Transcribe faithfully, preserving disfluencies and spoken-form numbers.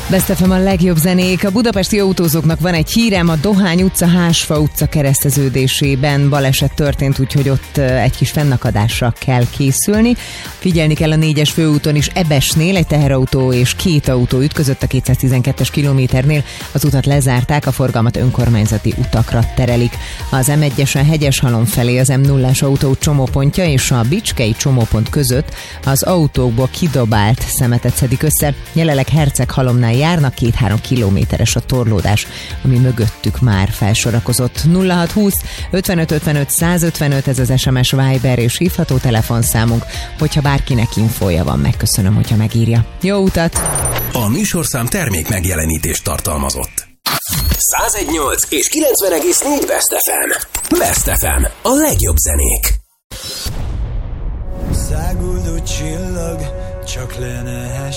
Best ef em a legjobb zenék. A budapesti autózóknak van egy hírem, a Dohány utca, Hársfa utca kereszteződésében baleset történt, úgyhogy ott egy kis fennakadásra kell készülni. Figyelni kell a négyes főúton is, Ebesnél egy teherautó és két autó ütközött a kétszáztizenkettes kilométernél. Az utat lezárták, a forgalmat önkormányzati utakra terelik. Az em egyesen Hegyeshalom felé az em nullás autó csomópontja és a Bicskei csomópont között az autókból kidobált szemetet szedik össze. Jelenleg Herceghalomnál járnak, két-három kilométeres a torlódás, ami mögöttük már felsorakozott. nulla hat húsz ötvenöt ötvenöt százötvenöt, ez az es em es, Viber és hívható telefonszámunk, hogyha bárkinek infója van, megköszönöm, hogyha megírja. Jó utat! A műsorszám termék megjelenítést tartalmazott. száz egy egész nyolc és kilencven egész négy Best ef em. Best ef em, a legjobb zenék. Száguldó csillag, csak le ne